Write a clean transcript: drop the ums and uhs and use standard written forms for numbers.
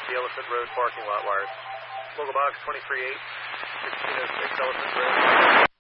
the Elephant Road parking lot wires. Local box 23-8, 1606 Elephant Road.